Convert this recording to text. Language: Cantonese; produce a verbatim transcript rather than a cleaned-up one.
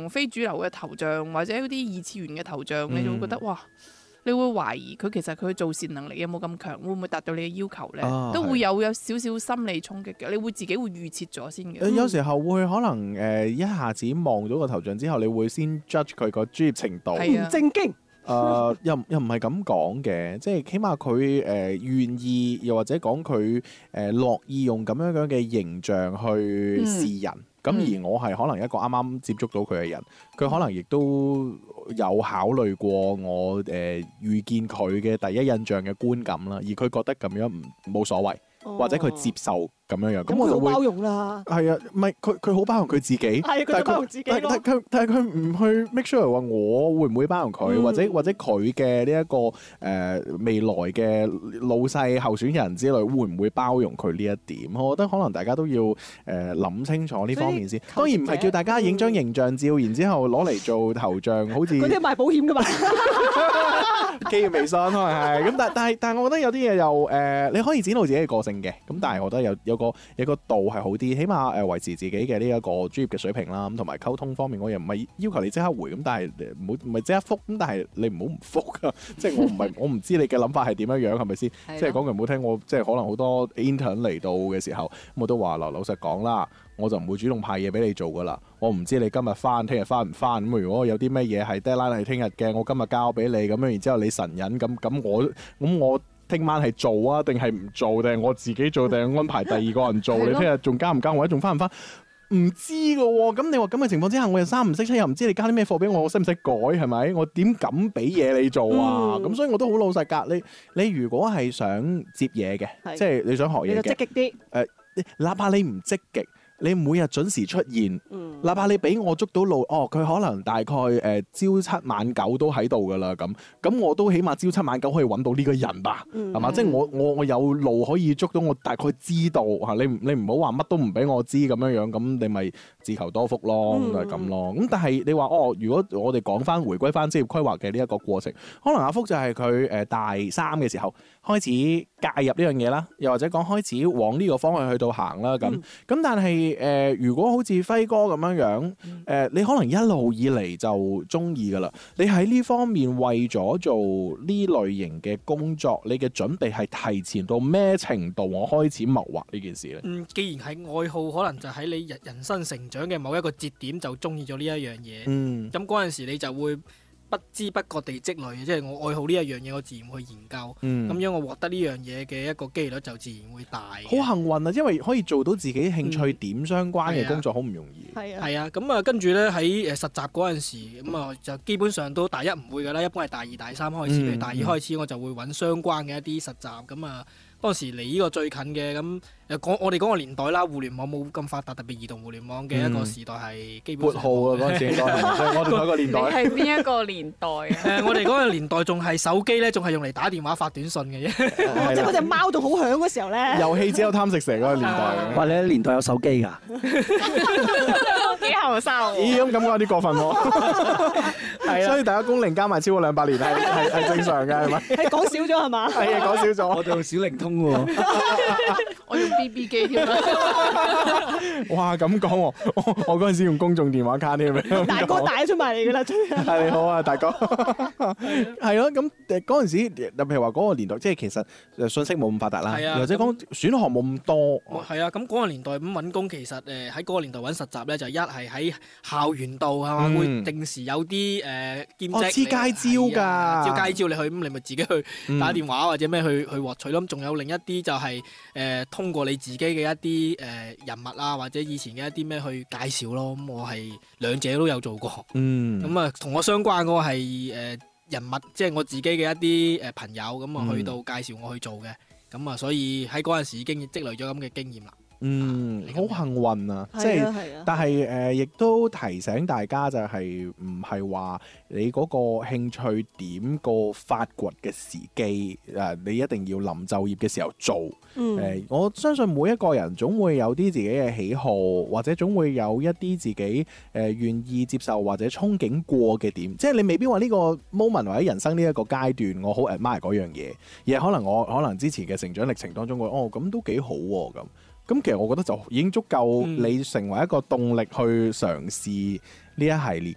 同非主流嘅頭像或者嗰啲二次元嘅頭像， 嗯、 你就會覺得哇，你會懷疑佢其實佢做善能力有冇咁強，會唔會達到你嘅要求咧？ 啊、 都會有有少少心理衝擊嘅，你會自己會預設咗先嘅。 有時候會可能誒、呃、一下子望到個頭像之後，你會先 judge 佢個專業程度， 係啊， 正經。 誒、呃、又又唔係咁講嘅，即係起碼佢誒願意，又或者講佢誒樂意用咁樣樣嘅形象去示人。咁、嗯、而我係可能一個啱啱接觸到佢嘅人，佢可能亦都有考慮過我誒、呃、遇見佢嘅第一印象嘅觀感啦，而佢覺得咁樣唔冇所謂，哦、或者佢接受。咁樣樣，咁我就會包容啦。 係啊，唔係佢佢好包容佢自己， 係佢包容自己但係佢但係佢唔去 make sure 話我會唔會包容佢、嗯，或者或者佢嘅呢一個誒、呃、未來嘅老細候選人之類，會唔會包容佢呢一點？我覺得可能大家都要誒諗、呃、清楚呢方面先。當然唔係叫大家影張形象照，嗯、然之後攞嚟做頭像，好似嗰啲賣保險㗎嘛。 企業微信可能係咁，但但係但係，我覺得有啲嘢又誒、呃，你可以展露自己嘅個性嘅。咁但係我覺得有有個有個度係好啲，起碼誒維持自己嘅呢一個專業嘅水平啦。咁同埋溝通方面，我又唔係要求你即刻回，咁但係唔好唔係即刻覆，咁但係你唔好唔覆啊！即係我唔係我唔知你嘅諗法係點樣樣，係咪先？即係講句唔好聽，我即係可能好多 intern 嚟到嘅時候，我都話嗱，老實講啦，我就唔會主動派嘢俾你做噶啦。我唔知你今日翻，聽日翻唔翻咁。如果有啲咩嘢係 deadline 係聽日嘅，我今日交俾你咁樣，然之後你神隱咁咁我咁我聽晚係做啊，定係唔做，定係我自己做，定係安排第二個人做？你聽日仲交唔交，或者仲翻唔翻？唔知噶喎。咁你話咁嘅情況之下，我又三唔識七，又唔知你交啲咩貨俾我，我識唔識改係咪？我點敢俾嘢你做啊？咁、嗯、所以我都好老實㗎。你你如果係想接嘢嘅，即係你想學嘢嘅， 你就積極啲。誒、 呃，哪怕你唔積極。你每日準時出現，嗯、哪怕你俾我捉到路，哦，佢可能大概誒、呃、朝七晚九都喺度噶啦，咁咁我都起碼朝七晚九可以揾到呢個人吧，係嘛、嗯？即係我我我有路可以捉到，我大概知道嚇。你你唔好話乜都唔俾我知咁樣樣，咁你咪自求多福咯，咁就係咁咯。咁但係你話哦，如果我哋講翻回歸翻職業規劃嘅呢一個過程，可能阿福就係佢誒大三嘅時候開始介入呢樣嘢啦，又或者講開始往呢個方向去到行啦，咁咁、嗯、但係。誒、呃，如果好似輝哥咁樣樣，誒、呃，你可能一路以嚟就中意噶啦。你喺呢方面為咗做呢類型嘅工作，你嘅準備係提前到咩程度？我開始謀劃呢件事咧。 嗯，既然係愛好，可能就喺你人人生成長嘅某一個節點就中意咗呢一樣嘢。嗯，咁嗰陣時你就會不知不覺地積累，即係我愛好呢一樣嘢，我自然會研究。咁、嗯、樣我獲得呢樣嘢嘅一個機率就自然會大。好幸運啊，因為可以做到自己興趣點相關嘅工作，好唔容易。 係啊， 係啊，咁啊，跟住咧喺誒實習嗰陣時，咁啊就基本上都大一唔會㗎啦，一般係大二、大三開始。譬、嗯、如大二開始，我就會揾相關嘅一啲實習。咁啊，當時離呢個最近嘅咁誒講，我哋嗰個年代啦，互聯網冇咁發達，特別移動互聯網嘅一個時代係基本上。撥號啊嗰陣時，我哋嗰個年代。 你係邊一個年代啊？ 誒，我哋嗰個年代仲係手機咧，仲係用嚟打電話發短信嘅啫。 即係嗰隻貓仲好響嗰時候咧。 遊戲只有貪食蛇嗰個年代。 哇！你喺年代有手機㗎？ 幾後生？ 咦，咁感覺有啲過分喎。係啊，所以大家工齡加埋超過兩百年係係係正常嘅，係咪？ 係講少咗係嘛？ 係啊，講少咗。 我哋用小靈通喎。 我用 B B 機添。 哇，咁講喎，我我嗰陣時用公眾電話卡添。 大哥帶出埋嚟㗎啦， 係你好啊，大哥。係咯，咁誒嗰陣時，譬如話嗰個年代，即係其實信息冇咁發達啦，或者講選項冇咁多。 係啊，咁嗰個年代咁揾工，其實誒喺嗰個年代揾實習咧，就一係喺校園度係嘛，會定時有啲誒兼職。哦，黐街招㗎，招街招你去，咁你咪自己去打電話或者咩去去獲取咯。咁仲有另一啲就係誒通過你自己嘅一啲誒人物啊，或者以前嘅一啲咩去介紹咯。咁我係兩者都有做過。嗯。咁啊，同我相關嗰個係誒人物，即係我自己嘅一啲誒朋友，咁啊去到介紹我去做嘅。咁啊，所以喺嗰陣時已經積累咗咁嘅經驗啦。 嗯，好幸運啊！即係，但係誒，亦都提醒大家就係唔係話你嗰個興趣點個發掘嘅時機誒，你一定要臨就業嘅時候做。誒、嗯呃，我相信每一個人總會有啲自己嘅喜好，或者總會有一啲自己誒願意接受或者憧憬過嘅點。即係你未必話呢個 moment 或者人生呢一個階段，我好 admire 嗰樣嘢，而係可能我可能之前嘅成長歷程當中，我哦咁都幾好喎咁。咁其實我覺得就已經足夠你成為一個動力去嘗試呢一系列